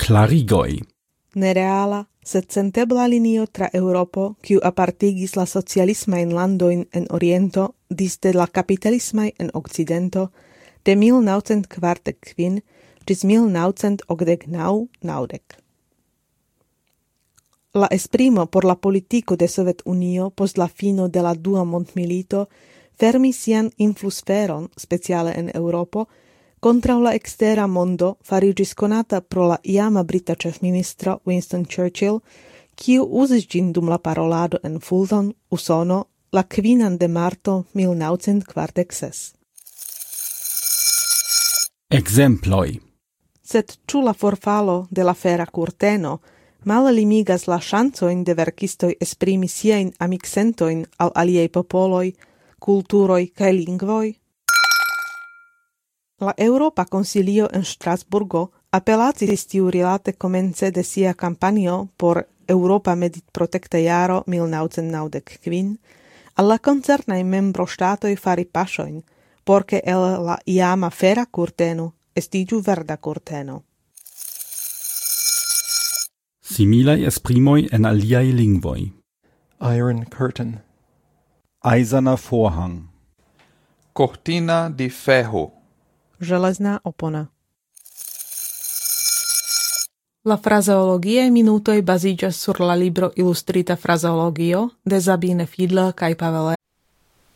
Klarigoj. Nereala, sed sentebla linio tra Europo, kiu apartigis la socialismain landoin en Oriento disde la capitalismai en Occidento, de 1945 ĝis 1989. La esprimo por la politico de Sovetunio post la fino de la Dua mondmilito fermis sian influsferon, speciale en Europo, kontraŭ la ekstera mondo fariĝis konata pro la iama brita ĉefministro Winston Churchill, kiu uzis ĝin dum la parolado en Fulton, Usono, la 5 de marto 1946. Ekzemploj. Sed ĉu la forfalo de la fera kurteno mallimigas la ŝancojn de verkistoj esprimi siajn amiksentojn al aliaj popoloj, kulturoj kaj lingvoj? La Europa Konsilio en Strasburgo apelacis tiurilate komence de sia kampanjo por Europa meditprotekta jaro 1995 al la koncernaj membroŝtatoj fari paŝojn, por ke el la iama fera kurteno estiĝu verda kurteno. Similaj esprimoj en aliaj lingvoj. Iron curtain. Eiserner Vorhang. Cortina de ferro. Železná opona. La frazeologiae minutoj baziĝas sur la libro Ilustrita frazeologio de Sabine Fiedler kaj Pavel